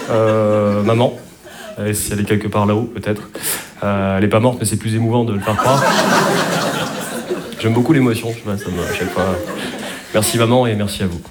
Maman. Si elle est quelque part là-haut, peut-être. Elle est pas morte, mais c'est plus émouvant de le faire croire. J'aime beaucoup l'émotion, je sais pas, ça me, à chaque fois. Merci maman et merci à vous.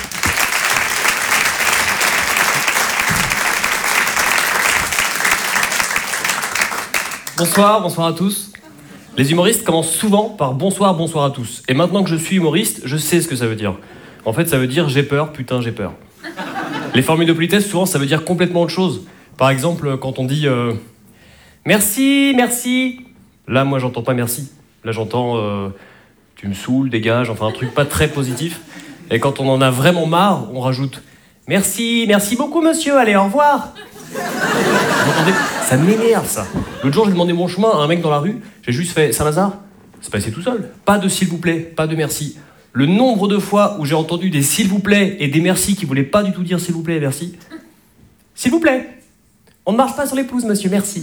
Bonsoir à tous. Les humoristes commencent souvent par bonsoir à tous. Et maintenant que je suis humoriste, je sais ce que ça veut dire. En fait, ça veut dire j'ai peur, putain, j'ai peur. Les formules de politesse, souvent, ça veut dire complètement autre chose. Par exemple, quand on dit merci, merci. Là, moi, j'entends pas merci. Là, j'entends tu me saoules, dégage, enfin un truc pas très positif. Et quand on en a vraiment marre, on rajoute merci beaucoup, monsieur, allez, au revoir. Vous entendez ? Ça m'énerve, ça. L'autre jour, j'ai demandé mon chemin à un mec dans la rue, j'ai juste fait Saint-Lazare. C'est passé tout seul. Pas de s'il vous plaît, pas de merci. Le nombre de fois où j'ai entendu des s'il vous plaît et des merci qui voulaient pas du tout dire s'il vous plaît et merci. S'il vous plaît. On ne marche pas sur les pelouses, monsieur, merci.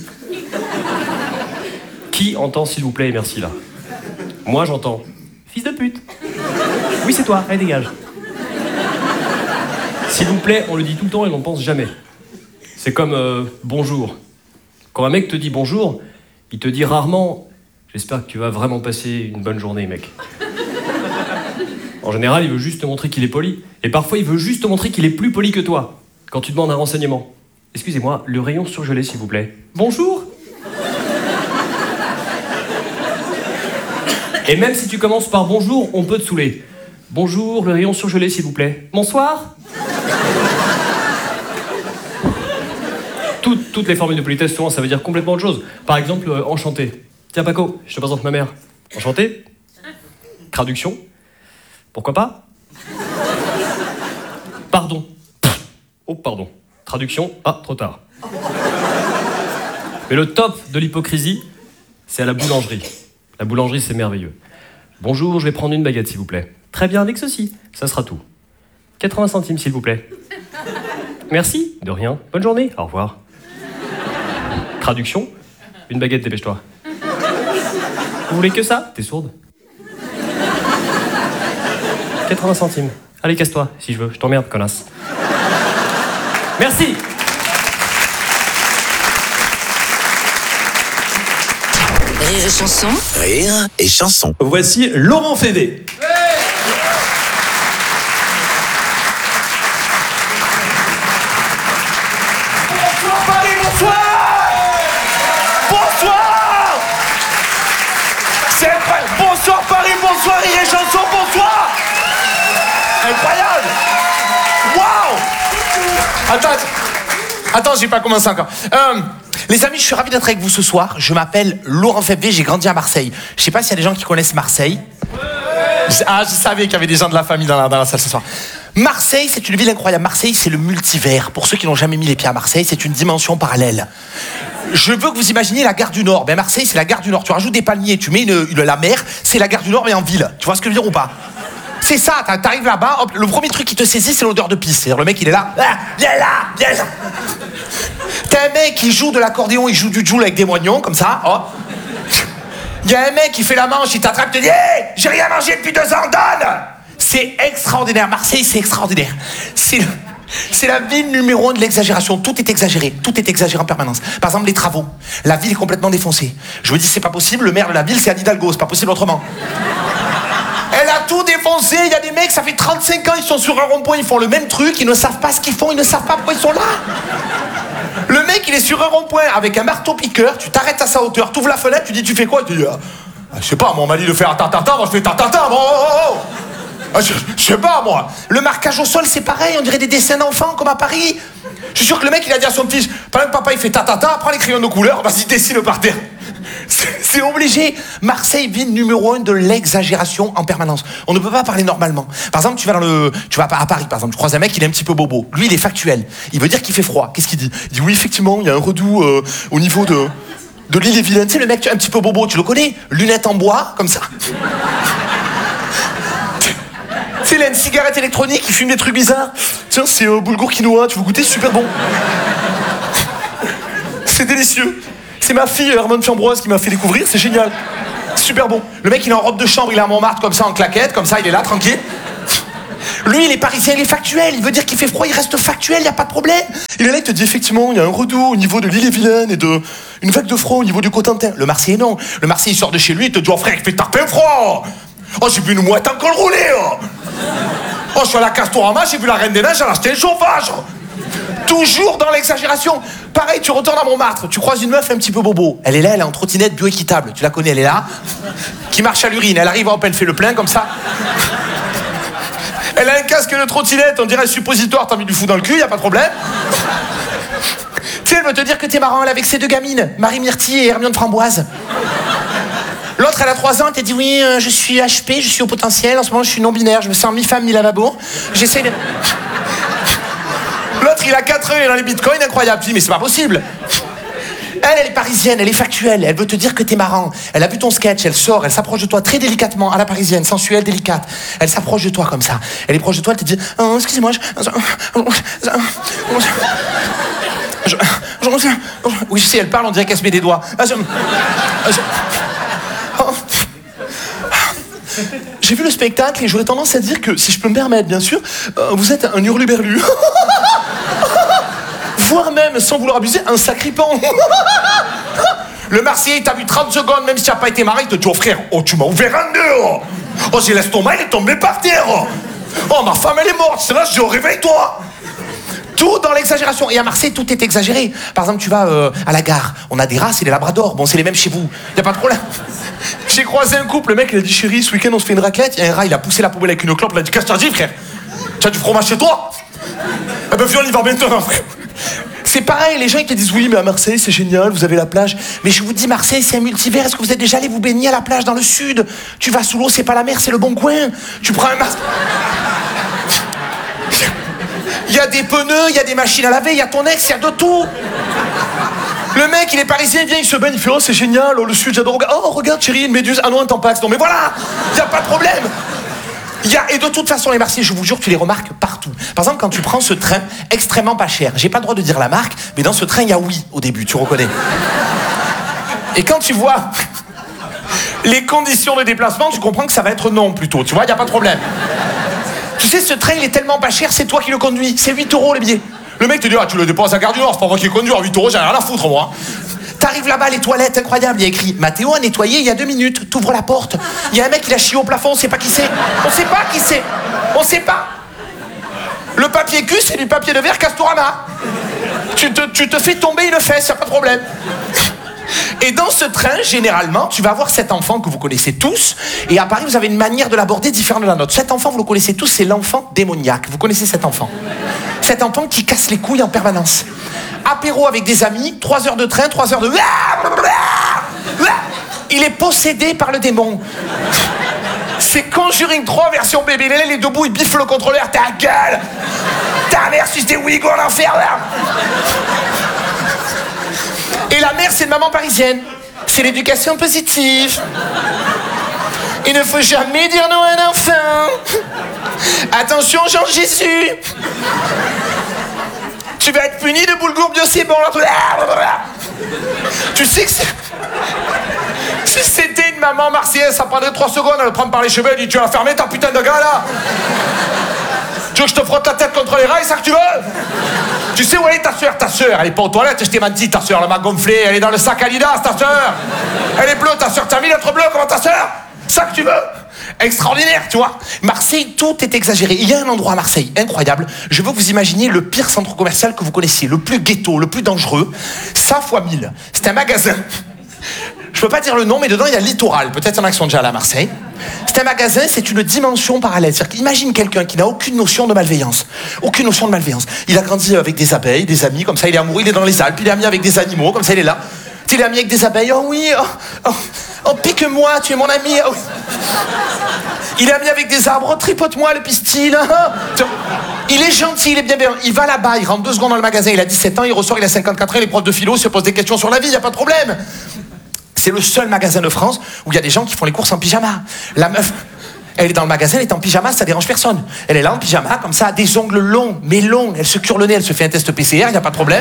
Qui entend s'il vous plaît et merci, là ? Moi, j'entends fils de pute. Oui, c'est toi, allez, dégage. S'il vous plaît, on le dit tout le temps et on n'en pense jamais. C'est comme bonjour. Quand un mec te dit bonjour, il te dit rarement « J'espère que tu vas vraiment passer une bonne journée, mec. » En général, il veut juste te montrer qu'il est poli. Et parfois, il veut juste te montrer qu'il est plus poli que toi. Quand tu demandes un renseignement. Excusez-moi, le rayon surgelé, s'il vous plaît. Bonjour. Et même si tu commences par bonjour, on peut te saouler. Bonjour, le rayon surgelé, s'il vous plaît. Bonsoir. Toutes les formules de politesse, souvent, ça veut dire complètement autre chose. Par exemple, enchanté. Tiens, Paco, je te présente ma mère. Enchanté. Traduction. Pourquoi pas? Pardon. Oh, pardon. Traduction. Ah, trop tard. Mais le top de l'hypocrisie, c'est à la boulangerie. La boulangerie, c'est merveilleux. Bonjour, je vais prendre une baguette, s'il vous plaît. Très bien, avec ceci. Ça sera tout. 80 centimes, s'il vous plaît. Merci. De rien. Bonne journée. Au revoir. Traduction. Une baguette, dépêche-toi. Vous voulez que ça? T'es sourde? 80 centimes. Allez, casse-toi, si je veux. Je t'emmerde, connasse. Merci. Rire et chanson. Rire et chanson. Voici Laurent Févé. Bonsoir Paris, bonsoir. Bonsoir. C'est incroyable. Bonsoir Paris, bonsoir Rire et chanson, bonsoir. Incroyable. Waouh. Attends, j'ai pas commencé encore. Les amis, je suis ravi d'être avec vous ce soir. Je m'appelle Laurent Févé, j'ai grandi à Marseille. Je sais pas s'il y a des gens qui connaissent Marseille. Ah, je savais qu'il y avait des gens de la famille dans la salle ce soir. Marseille, c'est une ville incroyable. Marseille, c'est le multivers. Pour ceux qui n'ont jamais mis les pieds à Marseille, c'est une dimension parallèle. Je veux que vous imaginiez la gare du Nord. Ben Marseille, c'est la gare du Nord. Tu rajoutes des palmiers, tu mets la mer, c'est la gare du Nord mais en ville. Tu vois ce que je veux dire ou pas? C'est ça, t'arrives là-bas, hop, le premier truc qui te saisit, c'est l'odeur de pisse. C'est-à-dire le mec, il est là, viens là. T'as un mec qui joue de l'accordéon, il joue du joule avec des moignons, comme ça, hop. Il y a un mec qui fait la manche, il t'attrape, il te dit « Hey, j'ai rien mangé depuis 2 ans, donne !» C'est extraordinaire, Marseille, c'est extraordinaire. C'est la ville numéro 1 de l'exagération. Tout est exagéré en permanence. Par exemple, les travaux. La ville est complètement défoncée. Je me dis, c'est pas possible, le maire de la ville, c'est Anne Hidalgo, c'est pas possible autrement. Elle a tout défoncé, il y a des mecs, ça fait 35 ans, ils sont sur un rond-point, ils font le même truc, ils ne savent pas ce qu'ils font, ils ne savent pas pourquoi ils sont là. Le mec, il est sur un rond-point avec un marteau-piqueur, tu t'arrêtes à sa hauteur, t'ouvres la fenêtre, tu dis, tu fais quoi? Tu dis, je sais pas, moi, on m'a dit de faire ta-ta-ta, moi je fais ta-ta-ta, oh. Je sais pas, moi. Le marquage au sol, c'est pareil, on dirait des dessins d'enfants, comme à Paris. Je suis sûr que le mec, il a dit à son fils, pendant que papa, il fait ta-ta-ta, prends les crayons de couleur, vas-y, dessine par terre. C'est obligé. Marseille, ville numéro 1 de l'exagération en permanence. On ne peut pas parler normalement. Par exemple, tu vas à Paris, par exemple, tu croises un mec, il est un petit peu bobo. Lui, il est factuel. Il veut dire qu'il fait froid. Qu'est-ce qu'il dit? Il dit oui, effectivement, il y a un redout au niveau de l'île et Vilaine. Tu sais, le mec, un petit peu bobo, tu le connais? Lunettes en bois, comme ça. Tu sais, il a une cigarette électronique, il fume des trucs bizarres. Tiens, c'est boulgour quinoa, tu veux goûter? Super bon. C'est délicieux. C'est ma fille Hermione Fiambroise qui m'a fait découvrir, c'est génial. Super bon. Le mec, il est en robe de chambre, il est à Montmartre, comme ça, en claquette, comme ça, il est là, tranquille. Lui, il est parisien, il est factuel. Il veut dire qu'il fait froid, il reste factuel, il n'y a pas de problème. Il est là, il te dit effectivement, il y a un redout au niveau de l'Ille-et-Vilaine et une vague de froid au niveau du Cotentin. Le Marseillais, non. Le Marseillais, il sort de chez lui, il te dit, oh frère, il fait taper froid. Oh, j'ai vu une mouette en col roulé. Oh, je suis à la Castorama, j'ai vu la Reine des Neiges, elle a acheté le chauffage. Toujours dans l'exagération. Pareil, tu retournes à Montmartre, tu croises une meuf un petit peu bobo. Elle est là, elle est en trottinette bioéquitable. Tu la connais, elle est là. Qui marche à l'urine. Elle arrive, hop, elle fait le plein comme ça. Elle a un casque de trottinette, on dirait suppositoire, t'as mis du fou dans le cul, y a pas de problème. Tu sais, elle veut te dire que t'es marrant, elle est avec ses deux gamines, Marie Myrtille et Hermione Framboise. L'autre, elle a 3 ans, elle t'a dit oui, je suis HP, je suis au potentiel, en ce moment je suis non-binaire, je me sens mi-femme, mi-lavabo. J'essaie de... L'autre, il a 4 ans, il est dans les bitcoins, incroyable. Tu dis, mais c'est pas possible. Elle est parisienne, elle est factuelle, elle veut te dire que t'es marrant. Elle a vu ton sketch, elle sort, elle s'approche de toi très délicatement, à la parisienne, sensuelle, délicate. Elle s'approche de toi comme ça. Elle est proche de toi, elle te dit, oh, excusez-moi, oui, je sais, elle parle, on dirait qu'elle se met des doigts. J'ai vu le spectacle et j'aurais tendance à dire que, si je peux me permettre, bien sûr, vous êtes un hurluberlu. Voire même, sans vouloir abuser, un sacripant. Le Marseillais, t'a vu 30 secondes, même si tu n'as pas été marié, il te dit, oh frère, oh tu m'as ouvert un nœud. Oh j'ai l'estomac, il est tombé par terre. Oh ma femme, elle est morte, c'est là, je dis, oh réveille-toi. Tout dans l'exagération. Et à Marseille, tout est exagéré. Par exemple, tu vas à la gare, on a des races et des labradors. Bon, c'est les mêmes chez vous, y a pas de problème. J'ai croisé un couple, le mec, il a dit, chérie, ce week-end, on se fait une raclette. Il y a un rat, il a poussé la poubelle avec une clope, il a dit, qu'est-ce que t'as dit, frère? Tu as du fromage chez toi? Eh ben, viens, on y va maintenant, frère. C'est pareil, les gens ils te disent oui mais à Marseille c'est génial, vous avez la plage. Mais je vous dis Marseille c'est un multivers, est-ce que vous êtes déjà allé vous baigner à la plage dans le sud? Tu vas sous l'eau, c'est pas la mer, c'est le bon coin. Tu prends un masque. Il y a des pneus, il y a des machines à laver, il y a ton ex, il y a de tout. Le mec il est parisien, il vient, il se baigne, il fait oh c'est génial, oh le sud j'adore. Oh regarde chérie, une méduse, ah non un tampax. Non mais voilà, il y a pas de problème. Et de toute façon, les Marseillais, je vous jure, tu les remarques partout. Par exemple, quand tu prends ce train extrêmement pas cher, j'ai pas le droit de dire la marque, mais dans ce train, il y a oui au début, tu reconnais. Et quand tu vois les conditions de déplacement, tu comprends que ça va être non plutôt, tu vois, il n'y a pas de problème. Tu sais, ce train, il est tellement pas cher, c'est toi qui le conduis, c'est 8 € le billet. Le mec te dit, ah, tu le déposes à Gare du Nord, c'est pas moi qui le conduis, à 8 €, j'ai rien à foutre, moi. T'arrives là-bas, les toilettes, incroyable, il y a écrit Mathéo a nettoyé il y a 2 minutes, t'ouvres la porte, il y a un mec qui l'a chié au plafond, on sait pas qui c'est. On sait pas qui c'est. On sait pas. Le papier cul, c'est du papier de verre Castorama. Tu te fais tomber une fesse, y a pas de problème. Et dans ce train, généralement, tu vas avoir cet enfant que vous connaissez tous, et à Paris, vous avez une manière de l'aborder différente de la nôtre. Cet enfant, vous le connaissez tous, c'est l'enfant démoniaque. Vous connaissez cet enfant? Cet enfant qui casse les couilles en permanence. Apéro avec des amis, 3 heures de train, 3 heures de... Il est possédé par le démon. C'est Conjuring 3 version bébé. Il est debout, il biffe le contrôleur. Ta gueule! Ta mère suce des Ouïghours en enfer, là. Et la mère, c'est une maman parisienne. C'est l'éducation positive. Il ne faut jamais dire non à un enfant. Attention, Jean-Jésus. Tu vas être puni de boulgour bio, c'est bon. Tu sais que c'est... Si c'était une maman marseillaise, ça prendrait 3 secondes, elle le prend par les cheveux, elle dit tu vas fermer ta putain de gars là. Tu veux que je te frotte la tête contre les rails, ça que tu veux? Tu sais où elle est ta soeur? Ta soeur, elle est pas aux toilettes, je t'ai menti, ta soeur, elle m'a gonflé, elle est dans le sac Adidas, ta soeur. Elle est bleue, ta soeur, t'as mis l'être bleu, comment ta soeur? Ça que tu veux? Extraordinaire, tu vois. Marseille, tout est exagéré. Il y a un endroit à Marseille, incroyable. Je veux que vous imaginiez le pire centre commercial que vous connaissiez, le plus ghetto, le plus dangereux. Ça fois 1000. C'est un magasin. Je peux pas dire le nom, mais dedans il y a Littoral. Peut-être il y en a qui sont déjà allés à Marseille. C'est un magasin, c'est une dimension parallèle. C'est-à-dire qu'imagine quelqu'un qui n'a aucune notion de malveillance. Aucune notion de malveillance. Il a grandi avec des abeilles, des amis, comme ça il est amoureux, il est dans les Alpes, il est ami avec des animaux, comme ça il est là. Il est ami avec des abeilles, oh oui, oh pique-moi, tu es mon ami. Oh. Il est ami avec des arbres, oh, tripote-moi le pistil. Il est gentil, il est bien. Il va là-bas, il rentre 2 secondes dans le magasin, il a 17 ans, il ressort, il a 54 ans, il est prof de philo, il se pose des questions sur la vie, il n'y a pas de problème. C'est le seul magasin de France où il y a des gens qui font les courses en pyjama. La meuf, elle est dans le magasin, elle est en pyjama, ça dérange personne. Elle est là en pyjama, comme ça, des ongles longs, mais longs. Elle se cure le nez, elle se fait un test PCR, il n'y a pas de problème.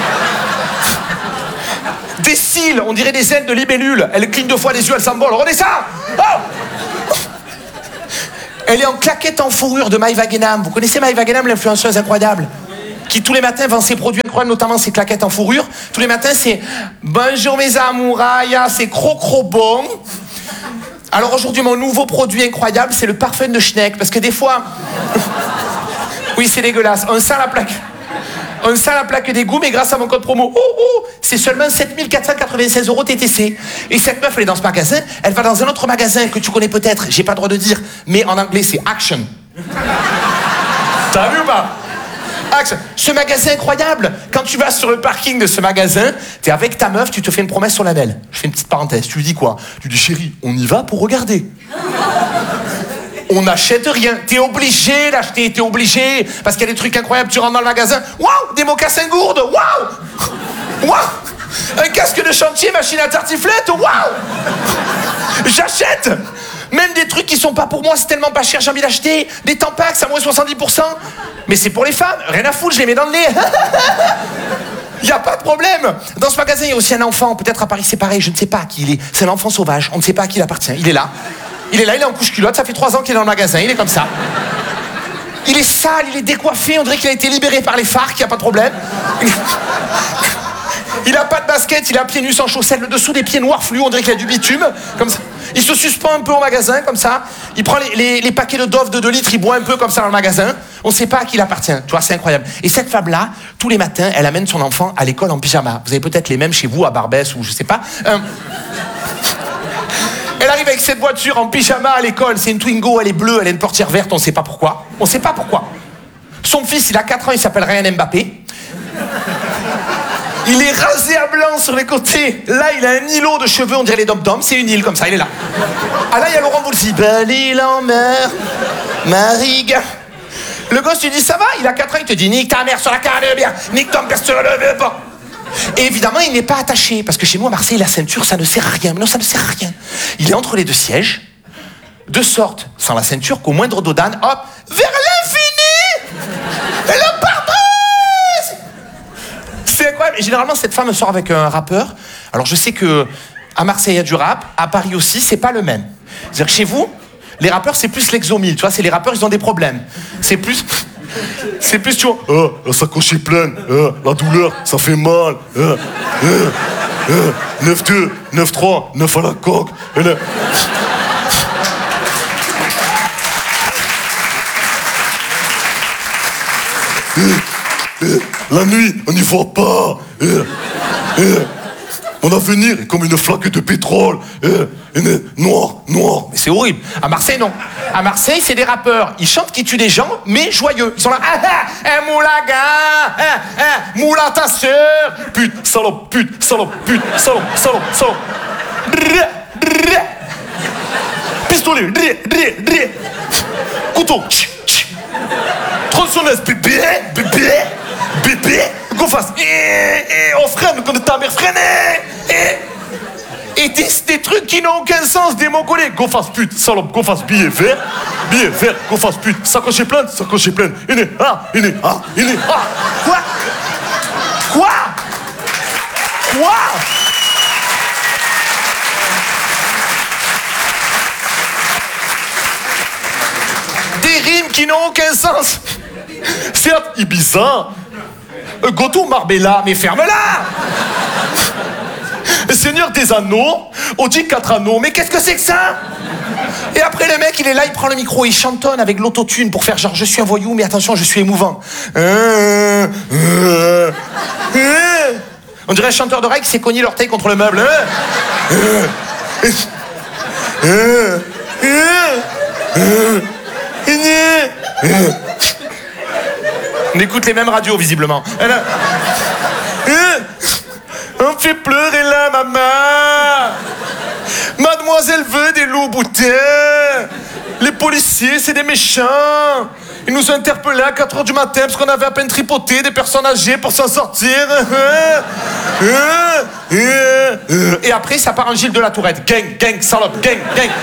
Des cils, on dirait des ailes de libellule. Elle cligne 2 fois les yeux, elle s'envole. Regardez ça! Oh! Elle est en claquette en fourrure de Maïva Guénam. Vous connaissez Maïva Guénam, l'influenceuse incroyable, qui tous les matins vend ses produits incroyables, notamment ses claquettes en fourrure. Tous les matins, c'est « Bonjour mes amouraillas, c'est cro bon ». Alors aujourd'hui, mon nouveau produit incroyable, c'est le parfum de Schneck. Parce que des fois... Oui, c'est dégueulasse. On sent la plaque d'égout, mais grâce à mon code promo, c'est seulement 7 496 € TTC. Et cette meuf, elle est dans ce magasin, elle va dans un autre magasin que tu connais peut-être, j'ai pas le droit de dire, mais en anglais, c'est Action. T'as vu ou pas? Action. Ce magasin incroyable, quand tu vas sur le parking de ce magasin, t'es avec ta meuf, tu te fais une promesse solennelle. Je fais une petite parenthèse, tu lui dis quoi? Tu dis chérie, on y va pour regarder. On n'achète rien. T'es obligé d'acheter, t'es obligé. Parce qu'il y a des trucs incroyables, tu rentres dans le magasin, waouh, des mocassins gourdes, waouh, waouh, un casque de chantier, machine à tartiflette, waouh, j'achète. Même des trucs qui sont pas pour moi, c'est tellement pas cher, j'ai envie d'acheter. Des Tampax à moins 70%. Mais c'est pour les femmes, rien à foutre, je les mets dans le nez. Il n'y a pas de problème. Dans ce magasin, il y a aussi un enfant, peut-être à Paris c'est pareil, je ne sais pas à qui il est. C'est un enfant sauvage, on ne sait pas à qui il appartient. Il est là, il est en couche-culotte, ça fait 3 ans qu'il est dans le magasin, il est comme ça. Il est sale, il est décoiffé, on dirait qu'il a été libéré par les FARC, il n'y a pas de problème. Il a pas de basket, il a pieds nus sans chaussettes, le dessous des pieds noirs fluo, on dirait qu'il a du bitume, comme ça. Il se suspend un peu au magasin, comme ça. Il prend les paquets de Dove de 2 litres, il boit un peu comme ça dans le magasin. On ne sait pas à qui il appartient, tu vois, c'est incroyable. Et cette femme-là, tous les matins, elle amène son enfant à l'école en pyjama. Vous avez peut-être les mêmes chez vous, à Barbès, ou je sais pas. Elle arrive avec cette voiture en pyjama à l'école, c'est une Twingo, elle est bleue, elle a une portière verte, on ne sait pas pourquoi. On ne sait pas pourquoi. Son fils, il a 4 ans, il s'appelle Ryan Mbappé. Il est rasé à blanc sur les côtés. Là, il a un îlot de cheveux, on dirait les dom-toms. C'est une île comme ça, il est là. Ah là, il y a Laurent Voulzy. Belle île en mer, Mariga. Le gosse, tu dis, ça va? Il a 4 ans, il te dit, nique ta mère sur la carne bien, nique ton père sur le banc. Et évidemment, il n'est pas attaché. Parce que chez moi, à Marseille, la ceinture, ça ne sert à rien. Mais non, ça ne sert à rien. Il est entre les 2 sièges, de sorte, sans la ceinture, qu'au moindre dos d'âne, hop, vers l'infini et le pardon. C'est incroyable. Et généralement, cette femme sort avec un rappeur. Alors, je sais que à Marseille, il y a du rap. À Paris aussi, c'est pas le même. C'est-à-dire que chez vous, les rappeurs, c'est plus l'exomile. Tu vois, c'est les rappeurs, ils ont des problèmes. C'est plus, tu vois. La sacoche est pleine. La douleur, ça fait mal. 9-2, 9-3, 9 à la coque. La nuit, on n'y voit pas. Mon avenir est comme une flaque de pétrole. Noir. Mais c'est horrible. À Marseille, non. À Marseille, c'est des rappeurs. Ils chantent qui tuent des gens, mais joyeux. Ils sont là. Moulaga, moula ta sœur. Pute, salope, salope. Pistolet. Couteau. Tronçonneuse, bébé, qu'on fasse. On freine quand ta mère freine. Et des trucs qui n'ont aucun sens, des mots collés. Qu'on fasse pute, salope, qu'on fasse billet vert, qu'on fasse pute, sacoche est pleine. Quoi? Des rimes qui n'ont aucun sens. Certes, Ibiza, Goto Marbella, mais ferme-la. Seigneur des Anneaux, on dit 4 anneaux, mais Qu'est-ce que c'est que ça? Et après le mec, il est là, il prend le micro, il chantonne avec l'autotune pour faire genre je suis un voyou, mais attention, je suis émouvant. On dirait un chanteur de règle qui s'est cogné l'orteil contre le meuble. On écoute les mêmes radios, visiblement. on fait pleurer la maman. Mademoiselle veut des loups boutins. Les policiers, c'est des méchants. Ils nous ont interpellés à 4h du matin parce qu'on avait à peine tripoté des personnes âgées pour s'en sortir. Et après, ça part en Gilles de la Tourette. Gang, salope, gang.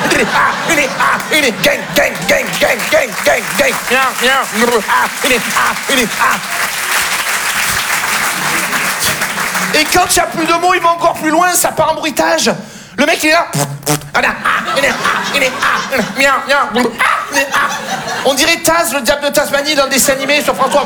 Et quand il n'y a plus de mots, il va encore plus loin, ça part en bruitage. Le mec, il est là. On dirait Taz, le diable de Tasmanie, dans le dessin animé sur François.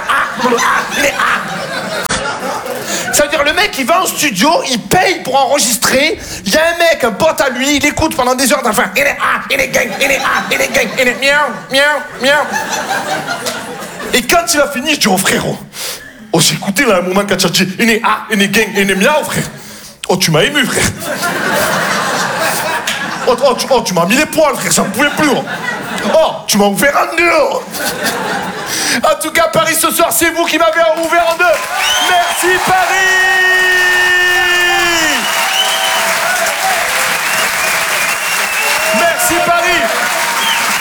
Ça veut dire le mec il va en studio, il paye pour enregistrer, il y a un mec, un pote à lui, il écoute pendant des heures d'enfin. Il est gang, miaou, miaou, miaou. Et quand il a fini, je dis, oh frérot, oh j'ai écouté là un moment quand tu as dit, il est gang, il est miaou frère. Oh tu m'as ému frère. Oh tu m'as mis les poils frère, ça ne pouvait plus. Oh tu m'as ouvert en deux. En tout cas, Paris ce soir, c'est vous qui m'avez ouvert en deux. Merci Paris.